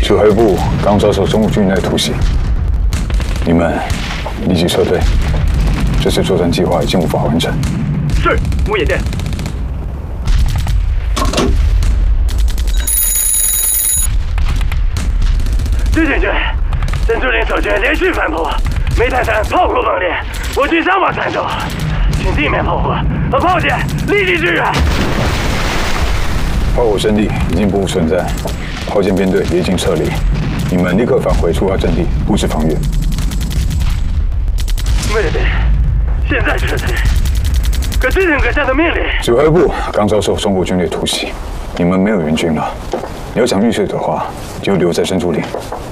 指挥部刚遭受中国军队突袭，你们立即撤退。这次作战计划已经无法完成。 是，木野殿。朱将军，珍珠岭守军连续反扑，煤炭山炮火猛烈，我军伤亡惨重，请地面炮火和炮舰立即支援。 炮火阵地已经不复存在，炮舰编队也已经撤离，你们立刻返回出发阵地，布置防御。 木野殿，现在撤退。可支援阁下的命令。 指挥部刚遭受中国军队突袭，你们没有援军了。你要想玉碎的话，就留在珍珠岭。